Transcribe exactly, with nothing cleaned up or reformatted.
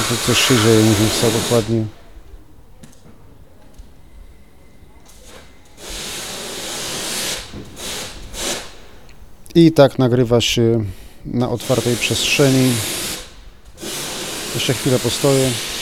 Tu coś się dzieje, nie wiem co dokładnie. I tak nagrywa się na otwartej przestrzeni. Jeszcze chwilę postoję.